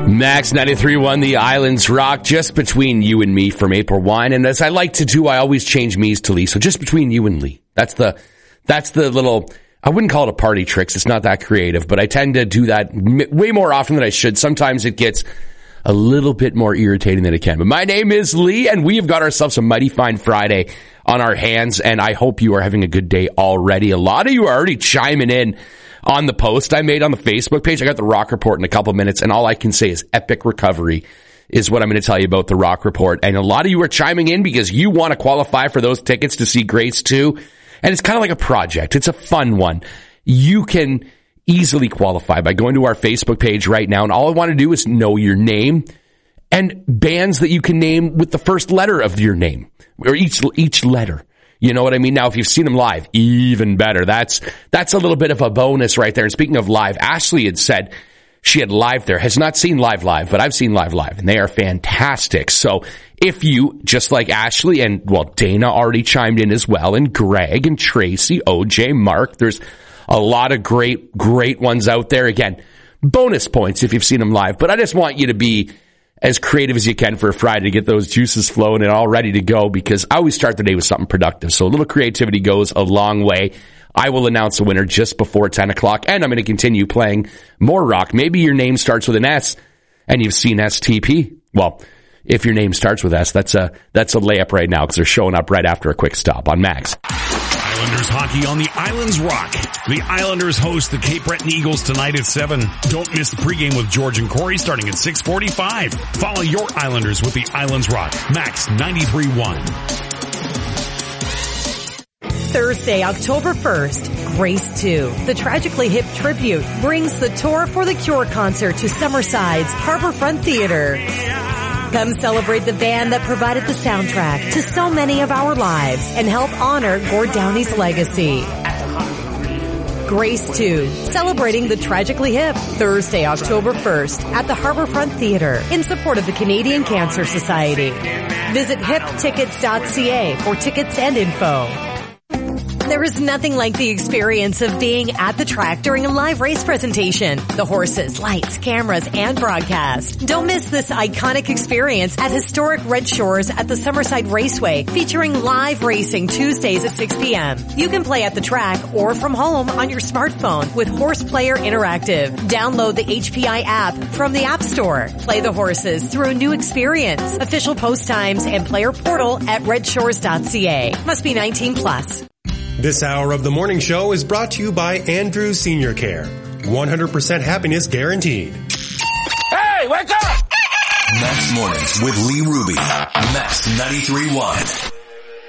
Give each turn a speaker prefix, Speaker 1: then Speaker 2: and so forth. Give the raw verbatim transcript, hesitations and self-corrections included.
Speaker 1: Max ninety-three point one, the Islands Rock, just between you and me from April Wine. And as I like to do, I always change me's to Lee. So just between you and Lee. That's the, that's the little, I wouldn't call it a party tricks. It's not that creative, but I tend to do that m- way more often than I should. Sometimes it gets a little bit more irritating than it can. But my name is Lee, and we have got ourselves a mighty fine Friday on our hands, and I hope you are having a good day already. A lot of you are already chiming in on the post I made on the Facebook page. I got the Rock Report in a couple minutes, and all I can say is epic recovery is what I'm going to tell you about the Rock Report. And a lot of you are chiming in because you want to qualify for those tickets to see Grace two. And it's kind of like a project. It's a fun one. You can easily qualify by going to our Facebook page right now. And all I want to do is know your name and bands that you can name with the first letter of your name, or each each letter. You know what I mean? Now, if you've seen them live, even better. That's that's a little bit of a bonus right there. And speaking of live, Ashley had said she had live there. Has not seen live live, but I've seen live live, and they are fantastic. So if you, just like Ashley, and, well, Dana already chimed in as well, and Greg and Tracy, O J, Mark, there's a lot of great, great ones out there. Again, bonus points if you've seen them live. But I just want you to be as creative as you can for a Friday to get those juices flowing and all ready to go, because I always start the day with something productive. So a little creativity goes a long way. I will announce a winner just before ten o'clock, and I'm going to continue playing more rock. Maybe your name starts with an S and you've seen S T P. Well, if your name starts with S, that's a, that's a layup right now because they're showing up right after a quick stop on Max.
Speaker 2: Islanders hockey on the Islands Rock. The Islanders host the Cape Breton Eagles tonight at seven. Don't miss the pregame with George and Corey starting at six forty-five. Follow your Islanders with the Islands Rock. Max ninety-three point one.
Speaker 3: Thursday, October first, Grace two. The Tragically Hip Tribute brings the Tour for the Cure concert to Summerside's Harborfront Theater. Come celebrate the band that provided the soundtrack to so many of our lives and help honor Gord Downey's legacy. Grace two, celebrating the Tragically Hip, Thursday, October first at the Harborfront Theater in support of the Canadian Cancer Society. Visit hip tickets dot c a for tickets and info. There is nothing like the experience of being at the track during a live race presentation. The horses, lights, cameras, and broadcast. Don't miss this iconic experience at historic Red Shores at the Summerside Raceway, featuring live racing Tuesdays at six p.m. You can play at the track or from home on your smartphone with Horse Player Interactive. Download the H P I app from the App Store. Play the horses through a new experience. Official post times and player portal at red shores dot c a. Must be nineteen plus.
Speaker 4: This hour of the morning show is brought to you by Andrew Senior Care. one hundred percent happiness guaranteed.
Speaker 1: Hey, wake up!
Speaker 5: Max Mornings with Lee Ruby. Max ninety-three point one.